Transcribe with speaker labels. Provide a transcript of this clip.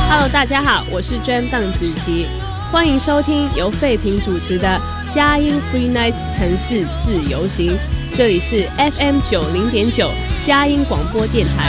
Speaker 1: Hello， 大家好，我是 Jam 邓紫棋，欢迎收听由废平主持的佳音 Free Night 城市自由行，这里是 FM 90.9佳音广播电台。